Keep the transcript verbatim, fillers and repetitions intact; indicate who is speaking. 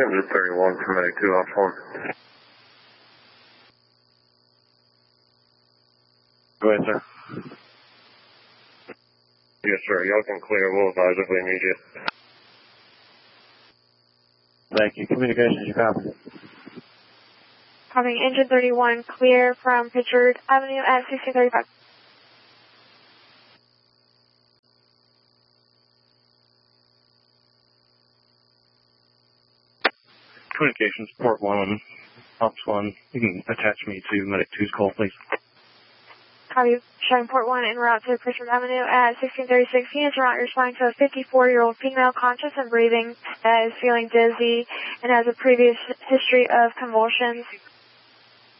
Speaker 1: Engine thirty-one for medic two off one.
Speaker 2: Go ahead, sir.
Speaker 1: Yes, sir. Y'all can clear. We'll advise if we need you.
Speaker 2: Thank you. Communications, you copy?
Speaker 3: Copying Engine thirty-one, clear from Pritchard Avenue at sixteen thirty-five.
Speaker 2: Communications, port one, ops one. You can attach me to medic two's call, please.
Speaker 3: Copy, showing port one en route to Pritchard Avenue at sixteen thirty-six. Units are out responding to a fifty-four-year-old female conscious and breathing that is feeling dizzy and has a previous history of convulsions.